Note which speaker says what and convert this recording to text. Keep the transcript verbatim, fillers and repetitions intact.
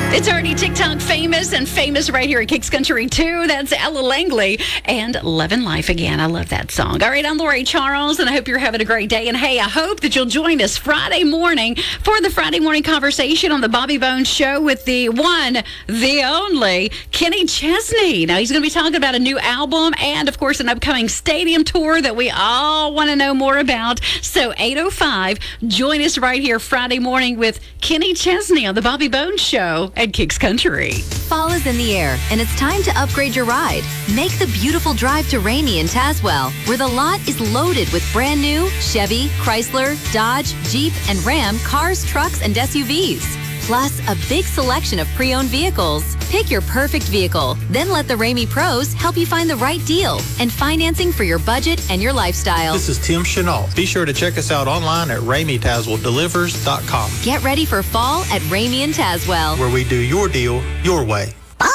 Speaker 1: It's already TikTok famous and famous right here at Kicks Country too. That's Ella Langley and Lovin' Life Again. I love that song. All right, I'm Lori Charles, and I hope you're having a great day. And hey, I hope that you'll join us Friday morning for the Friday morning conversation on the Bobby Bones Show with the one, the only, Kenny Chesney. Now, he's going to be talking about a new album and, of course, an upcoming stadium tour that we all want to know more about. So, eight oh five, join us right here Friday morning with Kenny Chesney on the Bobby Bones Show at Kicks Country.
Speaker 2: Fall is in the air, and it's time to upgrade your ride. Make the beautiful drive to Ramey in Tazewell, where the lot is loaded with brand new Chevy, Chrysler, Dodge, Jeep, and Ram cars, trucks, and S U Vs. Plus, a big selection of pre-owned vehicles. Pick your perfect vehicle, then let the Ramey pros help you find the right deal and financing for your budget and your lifestyle.
Speaker 3: This is Tim Chenault. Be sure to check us out online at Ramey Tazewell Delivers dot com.
Speaker 2: Get ready for fall at Ramey in Tazewell,
Speaker 3: where we do your deal your way.